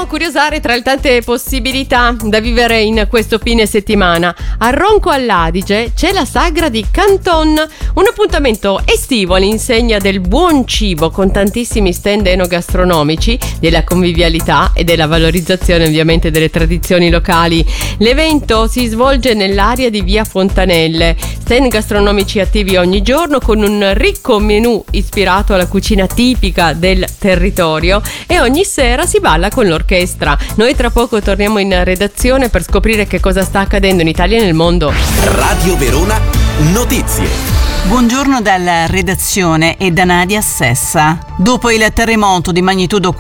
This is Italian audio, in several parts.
curiosare tra le tante possibilità da vivere in questo fine settimana. A Ronco all'Adige c'è la sagra di Canton, un appuntamento estivo all'insegna del buon cibo con tantissimi stand enogastronomici, della convivialità e della valorizzazione ovviamente delle tradizioni locali. L'evento si svolge nell'area di via Fontanelle, stand gastronomici attivi ogni giorno con un ricco menù ispirato alla cucina tipica del territorio e ogni sera si balla con l'orchestra. Noi tra poco torniamo in redazione per scoprire che cosa sta accadendo in Italia e nel mondo. Radio Verona Notizie. Buongiorno dalla redazione e da Nadia Sessa. Dopo il terremoto di magnitudo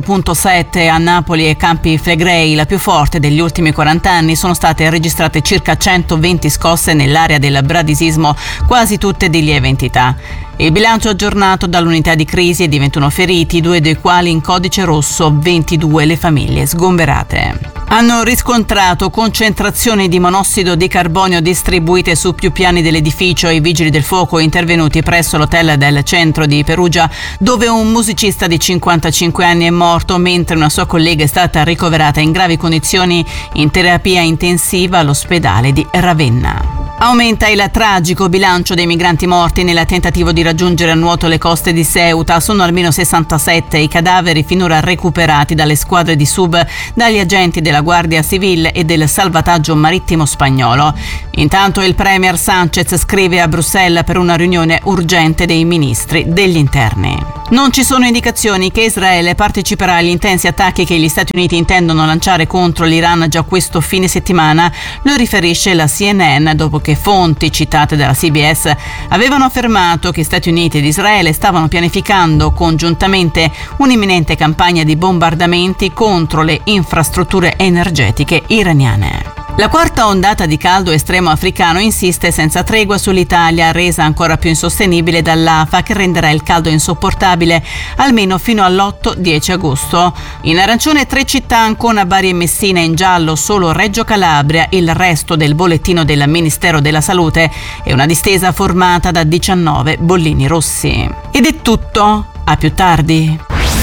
4.7 a Napoli e Campi Flegrei, la più forte degli ultimi 40 anni, sono state registrate circa 120 scosse nell'area del bradisismo, quasi tutte di lieve entità. Il bilancio aggiornato dall'unità di crisi è di 21 feriti, 2 dei quali in codice rosso, 22 le famiglie sgomberate. Hanno riscontrato concentrazioni di monossido di carbonio distribuite su più piani dell'edificio i vigili del fuoco intervenuti presso l'hotel del centro di Perugia, dove un musicista di 55 anni è morto mentre una sua collega è stata ricoverata in gravi condizioni in terapia intensiva all'ospedale di Ravenna. Aumenta il tragico bilancio dei migranti morti nel tentativo di raggiungere a nuoto le coste di Ceuta. Sono almeno 67 i cadaveri finora recuperati dalle squadre di SUB, dagli agenti della Guardia Civile e del salvataggio marittimo spagnolo. Intanto il premier Sánchez scrive a Bruxelles per una riunione urgente dei ministri degli interni. Non ci sono indicazioni che Israele parteciperà agli intensi attacchi che gli Stati Uniti intendono lanciare contro l'Iran già questo fine settimana, lo riferisce la CNN dopo che fonti citate dalla CBS avevano affermato che Stati Uniti ed Israele stavano pianificando congiuntamente un'imminente campagna di bombardamenti contro le infrastrutture energetiche iraniane. La quarta ondata di caldo estremo africano insiste senza tregua sull'Italia, resa ancora più insostenibile dall'AFA, che renderà il caldo insopportabile almeno fino all'8-10 agosto. In arancione 3 città, Ancona, Bari e Messina; in giallo solo Reggio Calabria, il resto del bollettino del Ministero della Salute e una distesa formata da 19 bollini rossi. Ed è tutto, a più tardi.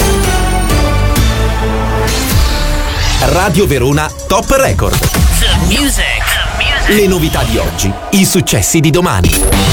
Radio Verona Top Record. The music. Le novità di oggi, i successi di domani.